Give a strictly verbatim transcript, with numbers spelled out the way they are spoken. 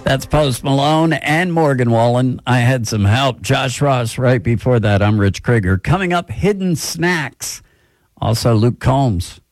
That's Post Malone and Morgan Wallen. I had some help. Josh Ross right before that. I'm Rich Krieger. Coming up, Hidden Snacks. Also, Luke Combs.